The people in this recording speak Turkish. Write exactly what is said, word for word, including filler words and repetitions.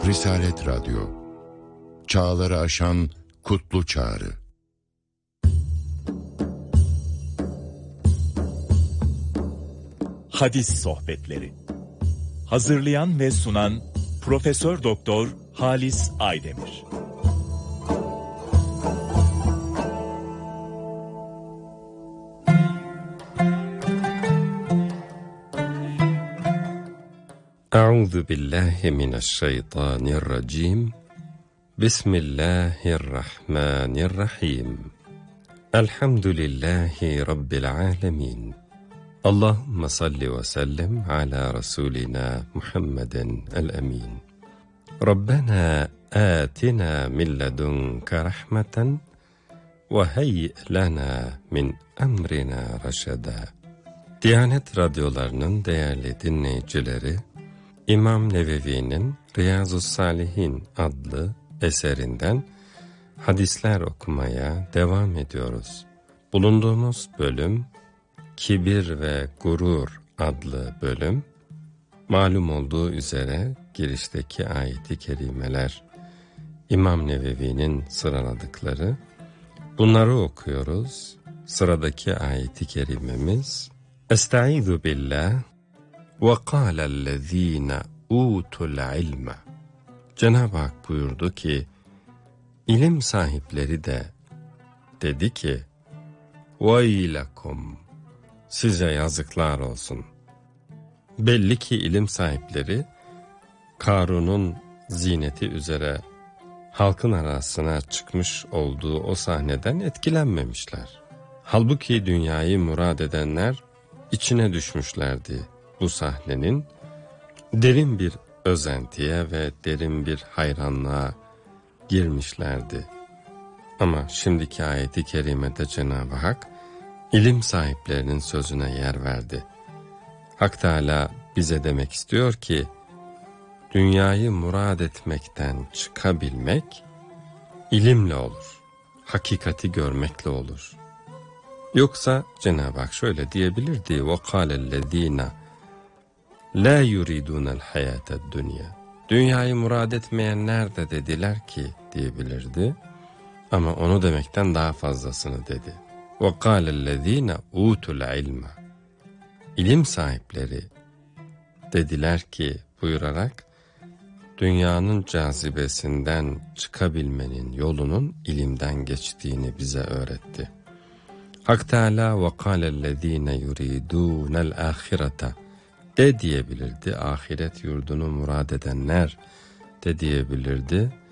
Risalet Radyo, çağları aşan kutlu çağrı. Hadis Sohbetleri. Hazırlayan ve sunan Profesör Doktor Halis Aydemir. Euzu billahi mineşşeytanirracim. Bismillahirrahmanirrahim. Elhamdülillahi rabbil alamin. Allahumme salli ve sellem ala rasulina Muhammeden el-emin. Rabbena atina min ledunke rahmeten ve heyyi lana min emrina reşeda. Diyanet radyolarının değerli dinleyicileri, İmam Nevevi'nin Riyazu's-Salihin adlı eserinden hadisler okumaya devam ediyoruz. Bulunduğumuz bölüm, Kibir ve Gurur adlı bölüm. Malum olduğu üzere girişteki ayet-i kerimeler İmam Nevevi'nin sıraladıkları. Bunları okuyoruz. Sıradaki ayet-i kerimemiz Estaizu billah ve kâlellezîne ûtul ilme. Cenab-ı Hak buyurdu ki, ilim sahipleri de dedi ki, veylekum, size yazıklar olsun. Belli ki ilim sahipleri Karun'un zineti üzere halkın arasına çıkmış olduğu o sahneden etkilenmemişler. Halbuki dünyayı murad edenler içine düşmüşlerdi bu sahnenin. Derin bir özentiye ve derin bir hayranlığa girmişlerdi. Ama şimdiki ayeti kerimede Cenab-ı Hak ilim sahiplerinin sözüne yer verdi. Hak Teâlâ bize demek istiyor ki, dünyayı murad etmekten çıkabilmek ilimle olur, hakikati görmekle olur. Yoksa Cenab-ı Hak şöyle diyebilirdi: وَقَالَ الَّذ۪ينَ لَا يُرِيدُونَ الْحَيَاةَ الدُّنْيَا. Dünyayı murad etmeyenler de dediler ki diyebilirdi. Ama onu demekten daha fazlasını dedi. وَقَالَ الَّذ۪ينَ اُوتُ الْعِلْمَ. İlim sahipleri dediler ki buyurarak, dünyanın cazibesinden çıkabilmenin yolunun ilimden geçtiğini bize öğretti. Hak Teâlâ وَقَالَ الَّذ۪ينَ يُرِيدُونَ الْآخِرَةَ de diyebilirdi. Ahiret yurdunu murad edenler de diyebilirdi.